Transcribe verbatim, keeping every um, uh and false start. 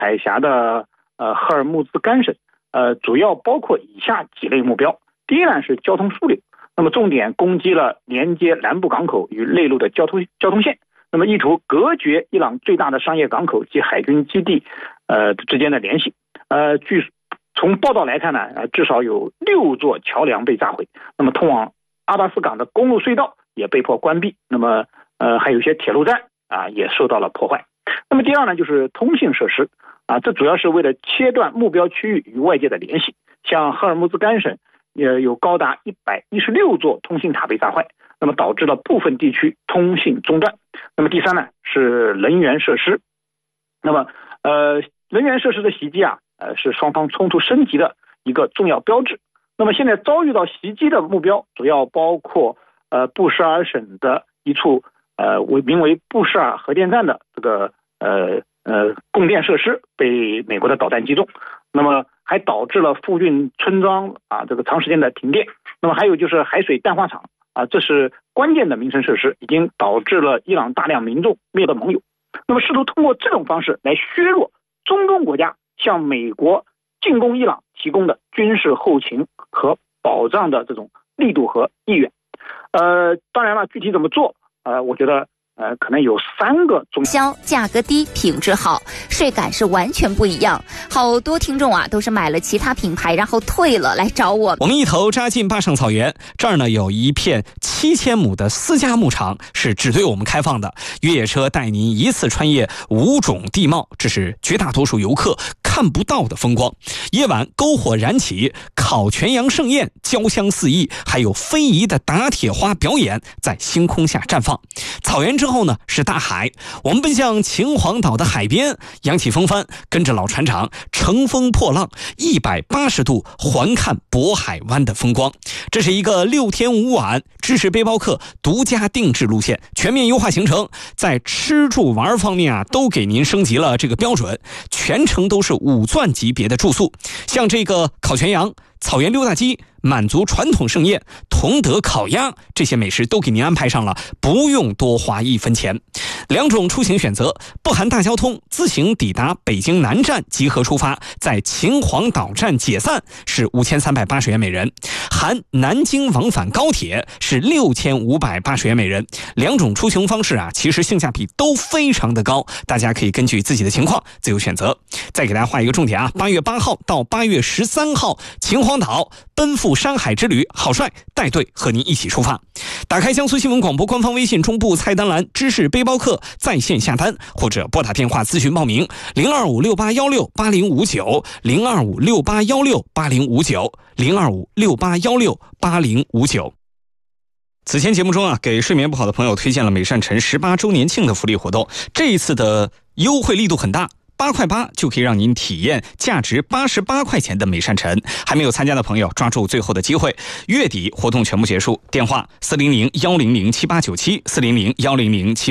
海峡的呃赫尔木兹干省，呃，主要包括以下几类目标。第一呢是交通枢纽，那么重点攻击了连接南部港口与内陆的交通交通线，那么意图隔绝伊朗最大的商业港口及海军基地呃之间的联系。呃，据从报道来看呢，呃，至少有六座桥梁被炸毁，那么通往阿巴斯港的公路隧道也被迫关闭，那么呃还有一些铁路站啊也受到了破坏。那么第二呢就是通信设施啊，这主要是为了切断目标区域与外界的联系，像赫尔木兹干省也有高达一百一十六座通信塔被炸坏，那么导致了部分地区通信中断。那么第三呢是能源设施，那么呃能源设施的袭击啊，呃是双方冲突升级的一个重要标志。那么现在遭遇到袭击的目标主要包括呃布什尔省的一处呃为名为布什尔核电站的这个呃呃供电设施被美国的导弹击中，那么还导致了附近村庄啊这个长时间的停电。那么还有就是海水淡化厂啊，这是关键的民生设施，已经导致了伊朗大量民众灭了盟友。那么试图通过这种方式来削弱中东国家向美国进攻伊朗提供的军事后勤和保障的这种力度和意愿。呃，当然了，具体怎么做，呃，我觉得呃，可能有三个重销价格低，品质好，税感是完全不一样。好多听众啊，都是买了其他品牌，然后退了来找我。 我们一头扎进坝上草原，这儿呢有一片七千亩的私家牧场，是只对我们开放的。越野车带您一次穿越五种地貌，这是绝大多数游客看不到的风光。夜晚篝火燃起，烤全羊盛宴，焦香四溢，还有非遗的打铁花表演在星空下绽放。草原之后呢是大海，我们奔向秦皇岛的海边，扬起风帆，跟着老船长乘风破浪，一百八十度环看渤海湾的风光。这是一个六天五晚知识背包客独家定制路线，全面优化行程，在吃住玩方面啊都给您升级了这个标准，全程都是五钻级别的住宿，像这个烤全羊、草原溜达鸡、满族传统盛宴、同德烤鸭，这些美食都给您安排上了，不用多花一分钱。两种出行选择，不含大交通，自行抵达北京南站集合出发，在秦皇岛站解散是五千三百八十元每人，含南京往返高铁是六千五百八十元每人。两种出行方式啊，其实性价比都非常的高，大家可以根据自己的情况自由选择。再给大家画一个重点啊，八月八号到八月十三号，秦皇岛奔赴山海之旅，郝帅带队和您一起出发。打开江苏新闻广播官方微信中部菜单栏知识背包客在线下单，或者拨打电话咨询报名零二五六八幺六八零五九 零二五六八幺六八零五九 零二五六八幺六八零五九。此前节目中啊，给睡眠不好的朋友推荐了美善晨十八周年庆的福利活动，这一次的优惠力度很大，八块八就可以让您体验价值八十八块钱的美善晨。还没有参加的朋友抓住最后的机会，月底活动全部结束，电话四零零幺零零七八九七 四零零幺零零七